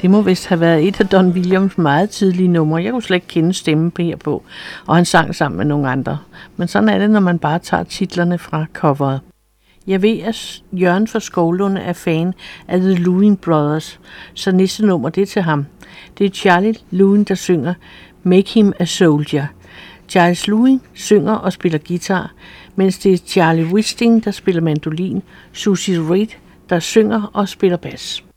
Det må vist have været et af Don Williams meget tidlige numre. Jeg kunne slet ikke kende stemmen på, og han sang sammen med nogle andre. Men sådan er det, når man bare tager titlerne fra coveret. Jeg ved, at Jørgen fra Skovlunde er fan af The Lewin Brothers, så næste nummer det er til ham. Det er Charlie Lewin, der synger Make Him a Soldier. Charles Lewin synger og spiller guitar, mens det er Charlie Wisting, der spiller mandolin, Susie Reed, der synger og spiller bas.